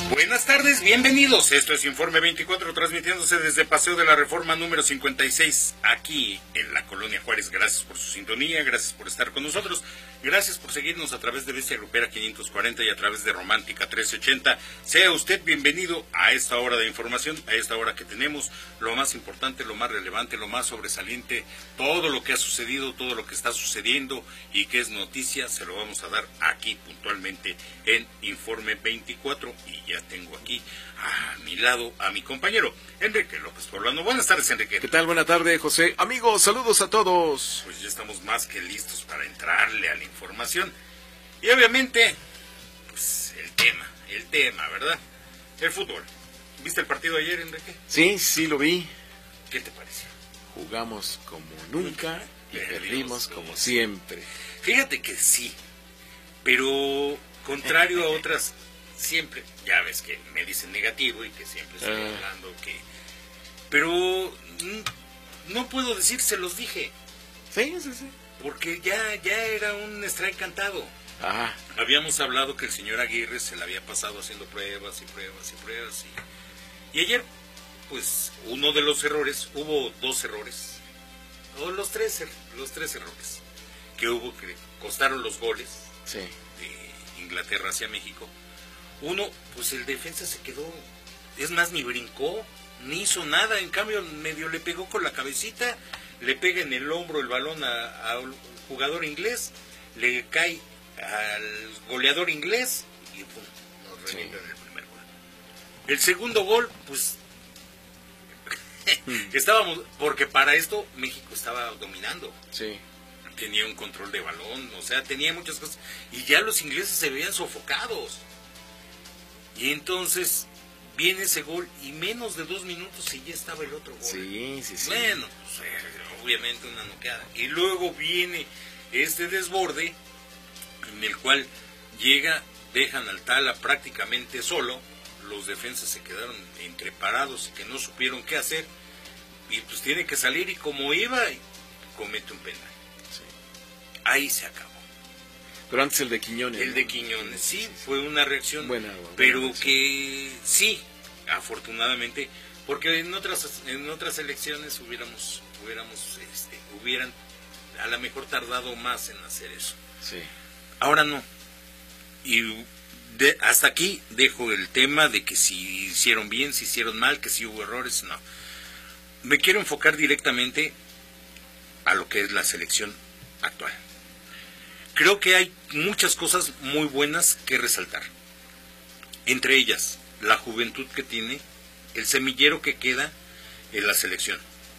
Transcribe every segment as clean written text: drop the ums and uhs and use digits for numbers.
Buenas tardes, bienvenidos. Esto es Informe 24, transmitiéndose desde Paseo de la Reforma número 56, aquí en la Colonia Juárez. Gracias por su sintonía, gracias por estar con nosotros, gracias por seguirnos a través de Bestia Grupera 540 y a través de Romántica 1380. Sea usted bienvenido a esta hora de información, a esta hora que tenemos lo más importante, lo más relevante, lo más sobresaliente, todo lo que ha sucedido, todo lo que está sucediendo y que es noticia, se lo vamos a dar aquí puntualmente en Informe 24. Y ya tengo aquí a mi lado a mi compañero Enrique López Poblano. Buenas tardes, Enrique. ¿Qué tal? Buenas tardes, José. Amigos, saludos a todos. Pues ya estamos más que listos para entrarle a la información. Y obviamente, pues el tema, ¿verdad? El fútbol. ¿Viste el partido ayer, Enrique? Sí, lo vi. ¿Qué te pareció? Jugamos como nunca y perdimos como siempre. Fíjate que sí, pero contrario a otras, siempre, ya ves que me dicen negativo y que siempre estoy hablando que... Pero no puedo decir, se los dije. Sí. Porque ya era un strike cantado. Ajá. Habíamos hablado que el señor Aguirre se la había pasado haciendo pruebas. Y ayer, pues, uno de los errores, hubo dos errores, o los tres errores, que hubo que costaron los goles de Inglaterra hacia México. Uno, pues el defensa se quedó, es más, ni brincó, ni hizo nada, en cambio medio le pegó con la cabecita, le pega en el hombro el balón al jugador inglés, le cae al goleador inglés y pum, nos revientan el primer gol. El segundo gol, pues estábamos, porque para esto México estaba dominando. Sí. Tenía un control de balón, o sea, tenía muchas cosas, y ya los ingleses se veían sofocados. Y entonces viene ese gol y menos de 2 minutos y ya estaba el otro gol. Sí. Bueno, pues, obviamente una noqueada. Y luego viene este desborde en el cual dejan al Tala prácticamente solo, los defensas se quedaron entreparados y que no supieron qué hacer, y pues tiene que salir, y como iba, comete un penal. Sí. Ahí se acabó. Pero antes el de Quiñones. El de Quiñones, sí, fue una reacción, buena pero reacción. Que sí, afortunadamente, porque en otras elecciones hubieran a lo mejor tardado más en hacer eso. Sí. Ahora no. Y hasta aquí dejo el tema de que si hicieron bien, si hicieron mal, que si hubo errores, no. Me quiero enfocar directamente a lo que es la selección actual. Creo que hay muchas cosas muy buenas que resaltar. Entre ellas, la juventud que tiene, el semillero que queda en la selección.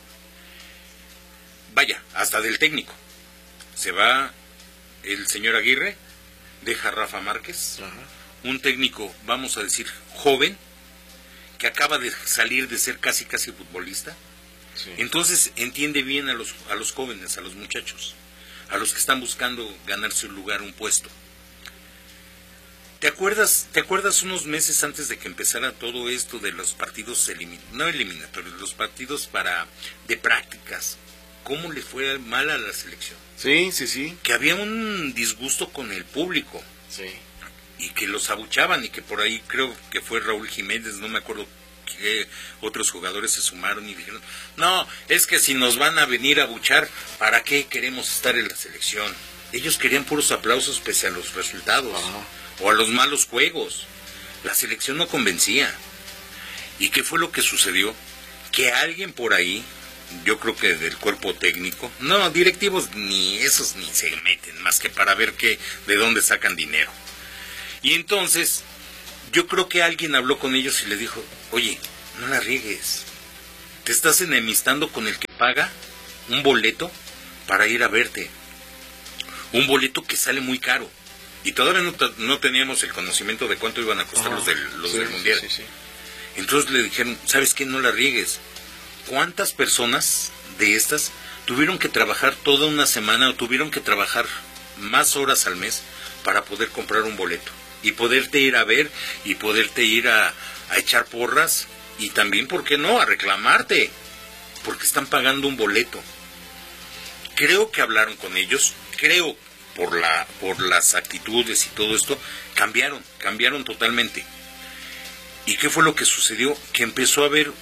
Vaya, hasta del técnico. Se va el señor Aguirre, deja a Rafa Márquez, un técnico, vamos a decir, joven, que acaba de salir de ser casi futbolista. Sí. Entonces entiende bien a los jóvenes, a los muchachos, a los que están buscando ganarse un lugar, un puesto. ¿Te acuerdas unos meses antes de que empezara todo esto de los partidos no eliminatorios, los partidos de prácticas? ¿Cómo le fue mal a la selección? Sí. Que había un disgusto con el público. Sí. Y que los abuchaban, y que por ahí creo que fue Raúl Jiménez, no me acuerdo que otros jugadores se sumaron y dijeron, no, es que si nos van a venir a abuchar, ¿para qué queremos estar en la selección? Ellos querían puros aplausos pese a los resultados. O a los malos juegos. La selección no convencía. ¿Y qué fue lo que sucedió? Que alguien por ahí, yo creo que del cuerpo técnico, no, directivos ni esos ni se meten, más que para ver de dónde sacan dinero. Y entonces, yo creo que alguien habló con ellos y les dijo, oye, no la riegues. Te estás enemistando con el que paga un boleto para ir a verte. Un boleto que sale muy caro. Y todavía no teníamos el conocimiento de cuánto iban a costar los del Mundial. Sí. Entonces le dijeron, ¿sabes qué? No la riegues. ¿Cuántas personas de estas tuvieron que trabajar toda una semana o tuvieron que trabajar más horas al mes para poder comprar un boleto? Y poderte ir a ver y poderte ir a echar porras y también, ¿por qué no?, a reclamarte. Porque están pagando un boleto. Creo que hablaron con ellos, por las actitudes y todo esto, cambiaron totalmente. ¿Y qué fue lo que sucedió? Que empezó a haber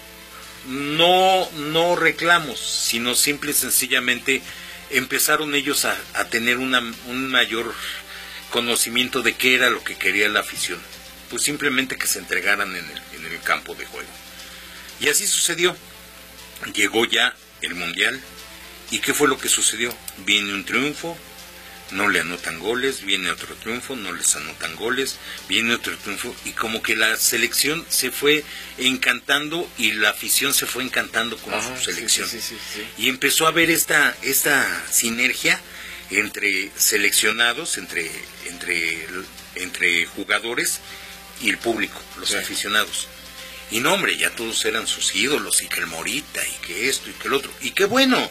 no reclamos, sino simple y sencillamente empezaron ellos a tener un mayor conocimiento de qué era lo que quería la afición. Pues simplemente que se entregaran en el campo de juego. Y así sucedió. Llegó ya el Mundial. ¿Y qué fue lo que sucedió? Viene un triunfo, no le anotan goles, viene otro triunfo, no les anotan goles, viene otro triunfo, y como que la selección se fue encantando y la afición se fue encantando con su selección. Sí. Y empezó a haber esta sinergia entre seleccionados, entre jugadores y el público, los aficionados. Y no, hombre, ya todos eran sus ídolos, y que el Morita, y que esto, y que el otro, y qué bueno.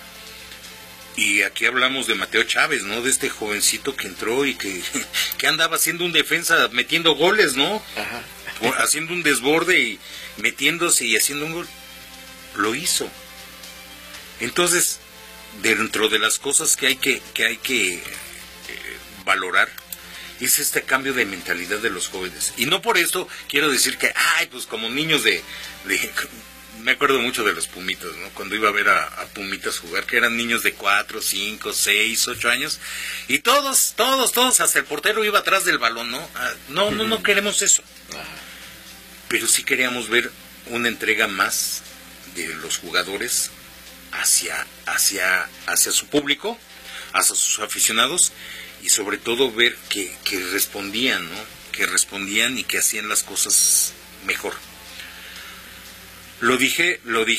Y aquí hablamos de Mateo Chávez, ¿no? De este jovencito que entró y que andaba haciendo un defensa, metiendo goles, ¿no? Ajá. Haciendo un desborde y metiéndose y haciendo un gol. Lo hizo. Entonces, dentro de las cosas que hay que valorar, es este cambio de mentalidad de los jóvenes. Y no por esto quiero decir que, pues como niños me acuerdo mucho de los Pumitas, ¿no? Cuando iba a ver a Pumitas jugar, que eran niños de 4, 5, 6, 8 años, y todos, hasta el portero iba atrás del balón, ¿no? No queremos eso. Pero sí queríamos ver una entrega más de los jugadores hacia su público, hacia sus aficionados, y sobre todo ver que respondían, ¿no? Que respondían y que hacían las cosas mejor. Lo dije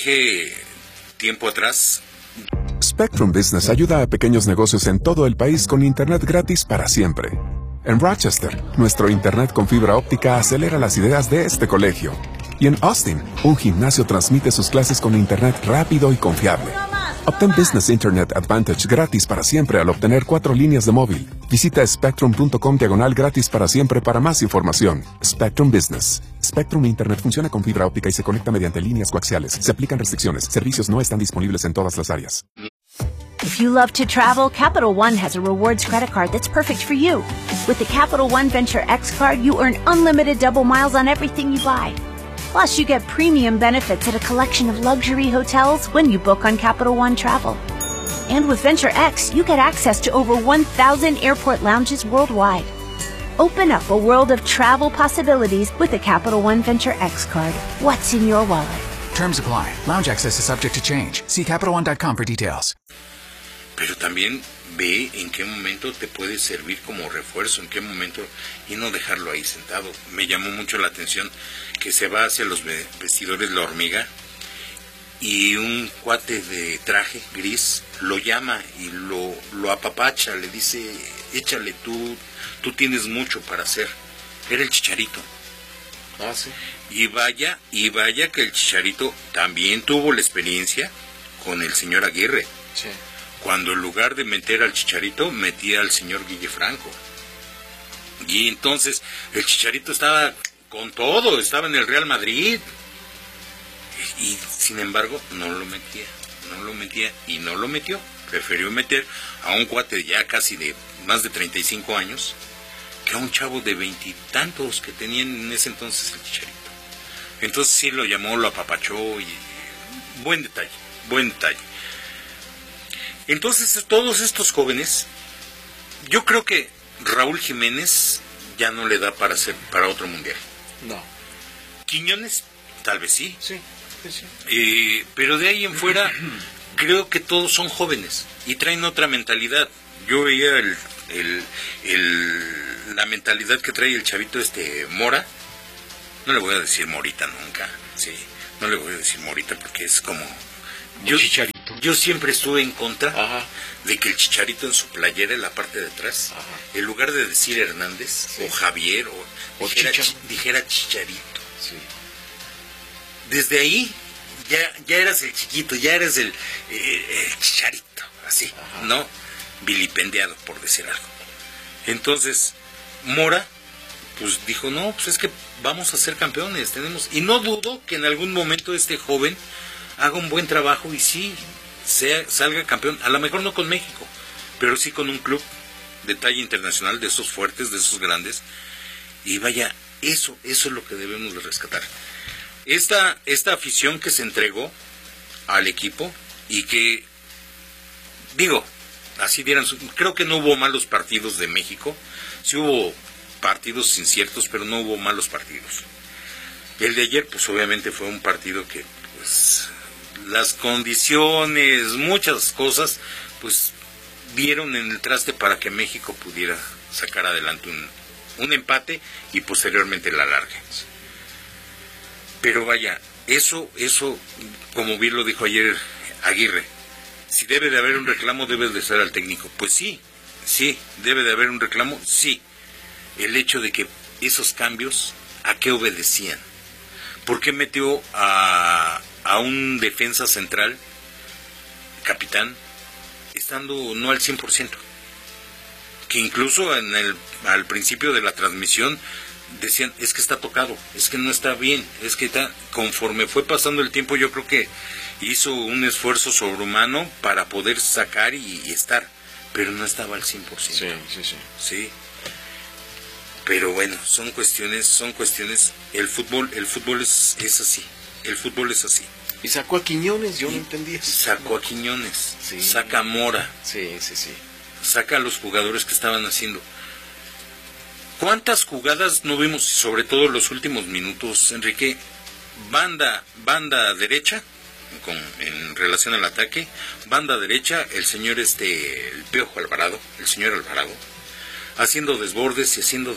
tiempo atrás. Spectrum Business ayuda a pequeños negocios en todo el país con internet gratis para siempre. En Rochester, nuestro internet con fibra óptica acelera las ideas de este colegio. Y en Austin, un gimnasio transmite sus clases con internet rápido y confiable. Obtén Business Internet Advantage gratis para siempre al obtener 4 líneas de móvil. Visita spectrum.com/gratis para siempre para más información. Spectrum Business. Spectrum Internet funciona con fibra óptica y se conecta mediante líneas coaxiales. Se aplican restricciones. Servicios no están disponibles en todas las áreas. If you love to travel, Capital One has a rewards credit card that's perfect for you. With the Capital One Venture X card, you earn unlimited double miles on everything you buy. Plus, you get premium benefits at a collection of luxury hotels when you book on Capital One Travel. And with Venture X, you get access to over 1,000 airport lounges worldwide. Open up a world of travel possibilities with the Capital One Venture X card. What's in your wallet? Terms apply. Lounge access is subject to change. See CapitalOne.com for details. Pero también ve en qué momento te puede servir como refuerzo, en qué momento, y no dejarlo ahí sentado. Me llamó mucho la atención que se va hacia los vestidores La Hormiga y un cuate de traje gris lo llama y lo apapacha, le dice, échale, tú tienes mucho para hacer. Era el Chicharito. Sí. Y vaya que el Chicharito también tuvo la experiencia con el señor Aguirre. Sí. Cuando en lugar de meter al Chicharito, metía al señor Guille Franco. Y entonces el Chicharito estaba con todo, estaba en el Real Madrid. Y sin embargo, no lo metía y no lo metió. Prefirió meter a un cuate ya casi de más de 35 años que a un chavo de 20 y tantos que tenían en ese entonces el Chicharito. Entonces sí lo llamó, lo apapachó y buen detalle. Entonces todos estos jóvenes, yo creo que Raúl Jiménez ya no le da para otro mundial. No. Quiñones, tal vez sí. Sí. Pero de ahí en fuera, creo que todos son jóvenes y traen otra mentalidad. Yo veía la mentalidad que trae el chavito Mora. No le voy a decir Morita nunca, sí. No le voy a decir Morita porque es como... Yo siempre estuve en contra de que el Chicharito en su playera, en la parte de atrás, en lugar de decir Hernández o Javier o dijera Chicharito. Sí. Desde ahí ya eras el chiquito, ya eres el Chicharito, así, ¿no? Vilipendiado, por decir algo. Entonces, Mora, pues dijo, no, pues es que vamos a ser campeones, y no dudo que en algún momento este joven haga un buen trabajo y sí, salga campeón, a lo mejor no con México, pero sí con un club de talla internacional, de esos fuertes, de esos grandes, y vaya, Eso es lo que debemos de rescatar. Esta afición que se entregó al equipo y que, digo, así dieran, creo que no hubo malos partidos de México, sí hubo partidos inciertos, pero no hubo malos partidos. El de ayer, pues obviamente fue un partido que, pues, las condiciones, muchas cosas, pues, dieron en el traste para que México pudiera sacar adelante un empate y posteriormente la larga. Pero vaya, eso, como bien lo dijo ayer Aguirre, si debe de haber un reclamo, debe de ser al técnico. Pues sí, debe de haber un reclamo, sí. El hecho de que esos cambios, ¿a qué obedecían? ¿Por qué metió a un defensa central, capitán, estando no al 100%? Que incluso al principio de la transmisión decían, es que está tocado, es que no está bien, es que conforme fue pasando el tiempo, yo creo que hizo un esfuerzo sobrehumano para poder sacar y estar, pero no estaba al 100%. Sí. Pero bueno, son cuestiones, el fútbol es así, el fútbol es así. Y sacó a Quiñones, yo no entendía. Sacó a Quiñones, saca a Mora. Sí. Saca a los jugadores que estaban haciendo. ¿Cuántas jugadas no vimos, sobre todo en los últimos minutos, Enrique? Banda derecha, en relación al ataque, banda derecha, el señor el Piojo Alvarado, el señor Alvarado, haciendo desbordes.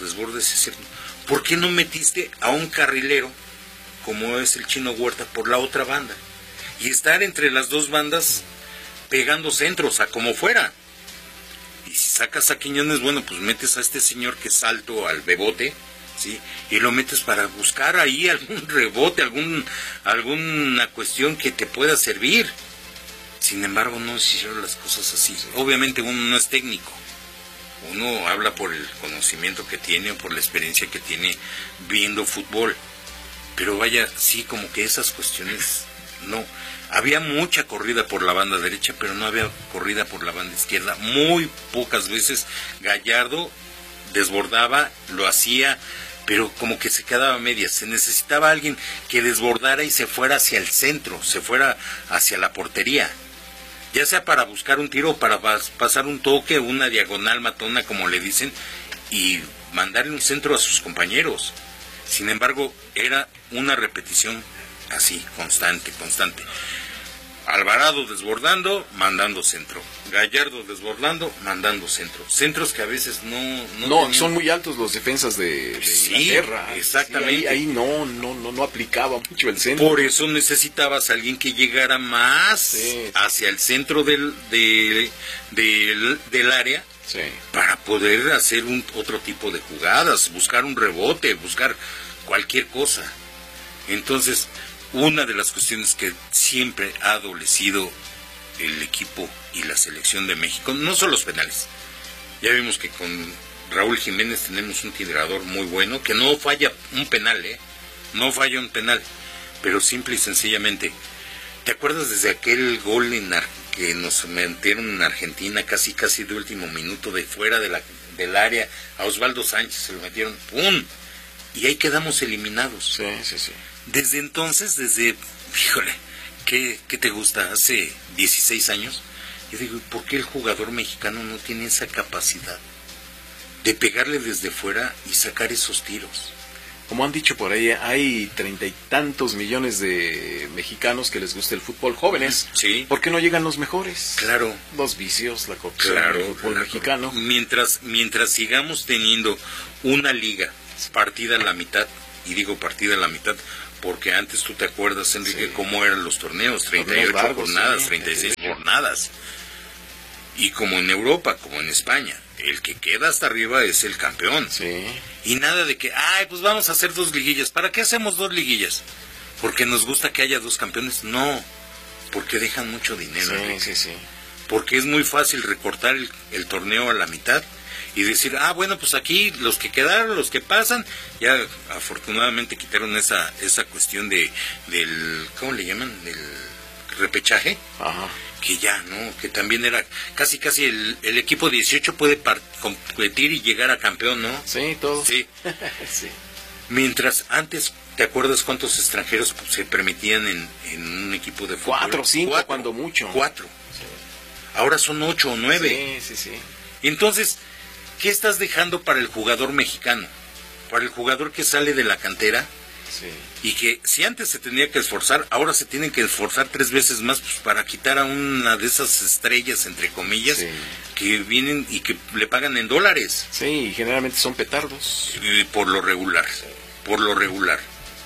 ¿Por qué no metiste a un carrilero, como es el Chino Huerta, por la otra banda? Y estar entre las dos bandas pegando centros, a como fuera. Y si sacas a Quiñones, bueno, pues metes a este señor que es alto al Bebote, ¿sí? Y lo metes para buscar ahí algún rebote, alguna cuestión que te pueda servir. Sin embargo, no hicieron las cosas así. Obviamente uno no es técnico. Uno habla por el conocimiento que tiene o por la experiencia que tiene viendo fútbol. Pero vaya, sí, como que esas cuestiones, no. Había mucha corrida por la banda derecha, pero no había corrida por la banda izquierda. Muy pocas veces Gallardo desbordaba, lo hacía, pero como que se quedaba a medias. Se necesitaba alguien que desbordara y se fuera hacia el centro, se fuera hacia la portería. Ya sea para buscar un tiro, para pasar un toque, una diagonal matona, como le dicen, y mandarle un centro a sus compañeros. Sin embargo, era una repetición así, constante. Alvarado desbordando, mandando centro. Gallardo desbordando, mandando centro. Centros que a veces no tenían... son muy altos los defensas de Inglaterra. Exactamente. Sí, ahí no aplicaba mucho el centro. Por eso necesitabas a alguien que llegara más hacia el centro del área, para poder hacer otro tipo de jugadas, buscar un rebote, buscar cualquier cosa. Entonces, una de las cuestiones que siempre ha adolecido el equipo y la selección de México no son los penales. Ya vimos que con Raúl Jiménez tenemos un tirador muy bueno, que no falla un penal, no falla un penal, pero simple y sencillamente, ¿te acuerdas desde aquel gol que nos metieron en Argentina casi de último minuto, de fuera del área, a Osvaldo Sánchez se lo metieron, ¡pum! Y ahí quedamos eliminados. Sí. Desde entonces, híjole, ¿qué te gusta? Hace 16 años, yo digo, ¿por qué el jugador mexicano no tiene esa capacidad de pegarle desde fuera y sacar esos tiros? Como han dicho por ahí, hay 30 y tantos millones de mexicanos que les gusta el fútbol, jóvenes. Sí. ¿Por qué no llegan los mejores? Claro. Los vicios, la corrupción del fútbol mexicano. Mientras sigamos teniendo una liga partida a la mitad, y digo partida a la mitad, porque antes tú te acuerdas, Enrique, cómo eran los torneos, 38 largos, jornadas, 36 jornadas. Y como en Europa, como en España, el que queda hasta arriba es el campeón. Y nada de que, pues vamos a hacer 2 liguillas. ¿Para qué hacemos 2 liguillas? ¿Porque nos gusta que haya 2 campeones? No, porque dejan mucho dinero. Porque es muy fácil recortar el torneo a la mitad y decir, bueno, pues aquí los que quedaron, los que pasan, ya afortunadamente quitaron esa cuestión del, ¿cómo le llaman? Del repechaje. Ajá. Que ya, ¿no? Que también era casi el equipo 18 puede competir y llegar a campeón, ¿no? Sí, todos. Sí. Sí. Mientras antes, ¿te acuerdas cuántos extranjeros se permitían en un equipo de fútbol? 4 o 5 cuando mucho. 4. Sí. Ahora son 8 o 9. Sí. Entonces, ¿qué estás dejando para el jugador mexicano? Para el jugador que sale de la cantera. Sí. Y que si antes se tenía que esforzar, ahora se tienen que esforzar 3 veces más, pues, para quitar a una de esas estrellas, entre comillas, sí, que vienen y que le pagan en dólares. Sí, generalmente son petardos. Por lo regular, por lo regular.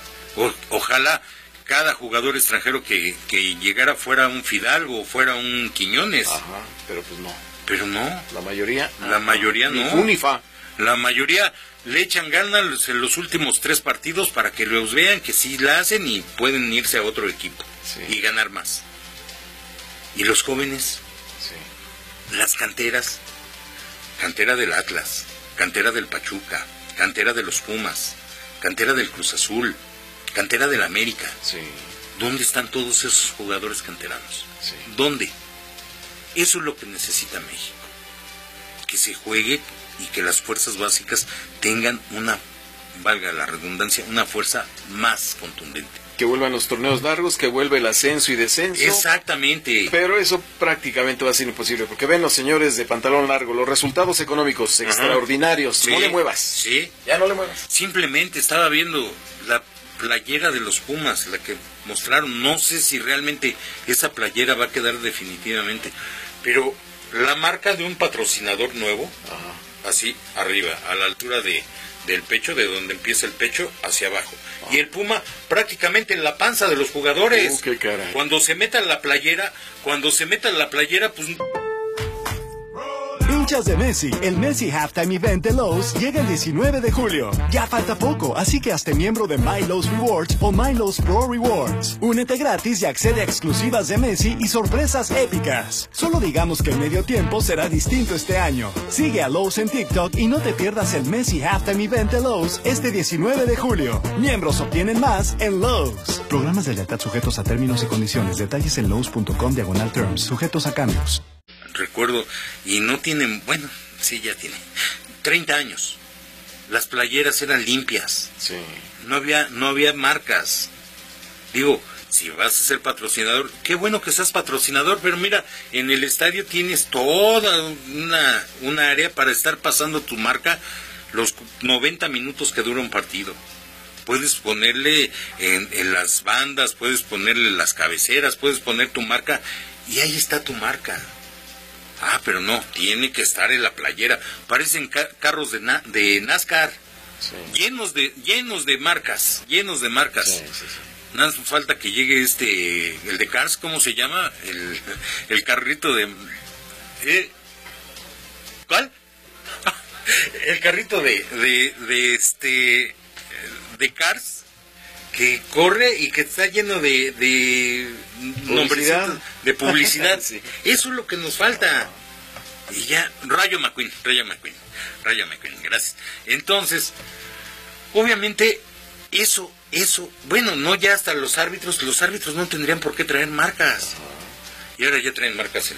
Ojalá cada jugador extranjero que llegara fuera un Fidalgo, fuera un Quiñones. Ajá, pero pues no. Pero no. La mayoría no. Unifa. La mayoría le echan ganas en los últimos 3 partidos para que los vean que sí la hacen y pueden irse a otro equipo, sí, y ganar más. Y los jóvenes, sí, las canteras, cantera del Atlas, cantera del Pachuca, cantera de los Pumas, cantera del Cruz Azul, cantera del América. Sí. ¿Dónde están todos esos jugadores canteranos? Sí. ¿Dónde? Eso es lo que necesita México. Que se juegue y que las fuerzas básicas tengan valga la redundancia, una fuerza más contundente. Que vuelvan los torneos largos, que vuelva el ascenso y descenso. Exactamente. Pero eso prácticamente va a ser imposible, porque ven los señores de pantalón largo, los resultados económicos extraordinarios. Sí, no le muevas. Sí. Ya no le muevas. Simplemente estaba viendo la playera de los Pumas, la que mostraron. No sé si realmente esa playera va a quedar definitivamente, pero la marca de un patrocinador nuevo, así arriba, a la altura del pecho, de donde empieza el pecho, hacia abajo. Y el Puma prácticamente en la panza de los jugadores. Qué caray. Cuando se meta la playera, pues... Hinchas de Messi, el Messi Halftime Event de Lowe's llega el 19 de julio. Ya falta poco, así que hazte miembro de My Lowe's Rewards o My Lowe's Pro Rewards. Únete gratis y accede a exclusivas de Messi y sorpresas épicas. Solo digamos que el medio tiempo será distinto este año. Sigue a Lowe's en TikTok y no te pierdas el Messi Halftime Event de Lowe's este 19 de julio. Miembros obtienen más en Lowe's. Programas de lealtad sujetos a términos y condiciones. Detalles en lowes.com/terms. Sujetos a cambios. Recuerdo, y no tienen, bueno, sí, ya tiene 30 años. Las playeras eran limpias. Sí. No había marcas. Digo, si vas a ser patrocinador, qué bueno que seas patrocinador, pero mira, en el estadio tienes toda una área para estar pasando tu marca los 90 minutos que dura un partido. Puedes ponerle en las bandas, puedes ponerle las cabeceras, puedes poner tu marca, y ahí está tu marca. Pero no, tiene que estar en la playera. Parecen carros de NASCAR, sí, llenos de marcas. Sí. Nada más falta que llegue el de Cars, ¿cómo se llama? El carrito de... ¿Cuál? El carrito de Cars, que corre y que está lleno de nombrecitos, de publicidad. Sí. Eso es lo que nos falta. Y ya, Rayo McQueen, gracias. Entonces, obviamente, eso, bueno, no ya hasta los árbitros no tendrían por qué traer marcas. Y ahora ya traen marcas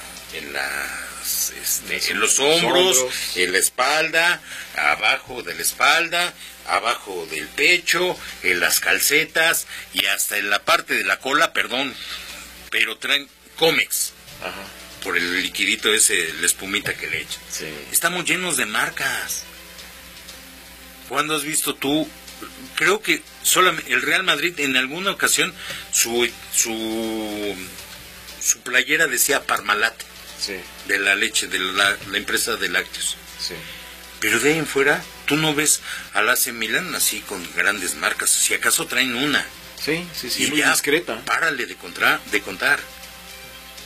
en los hombros, en la espalda, abajo de la espalda, abajo del pecho, en las calcetas y hasta en la parte de la cola, pero traen Comex. Por el liquidito ese, la espumita que le echan. Sí. Estamos llenos de marcas. ¿Cuándo has visto tú? Creo que solamente el Real Madrid en alguna ocasión su playera decía Parmalat. Sí. De la leche, de la empresa de lácteos. Sí. Pero de ahí en fuera, tú no ves al AC Milan así con grandes marcas. Si acaso traen una. Sí, y muy ya discreta. Párale de contar.